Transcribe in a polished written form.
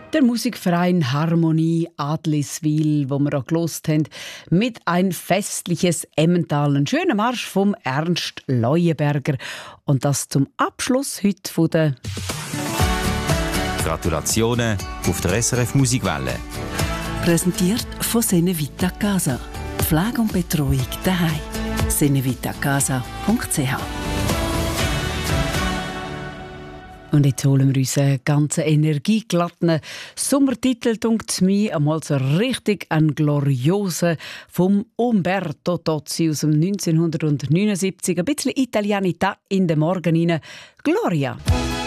Der Musikverein Harmonie Adliswil, wo wir auch gehört haben, mit ein festliches Emmental. Ein schöner Marsch vom Ernst Leuenberger. Und das zum Abschluss heute von der Gratulationen auf der SRF Musikwelle. Präsentiert von Senevita Casa. Pflege und Betreuung daheim. senevitacasa.ch. Und jetzt holen wir uns einen ganz energieglatten Sommertitel, dunkt mir einmal so richtig ein glorioser vom Umberto Tozzi aus dem 1979. Ein bisschen Italianità in den Morgen rein. Gloria!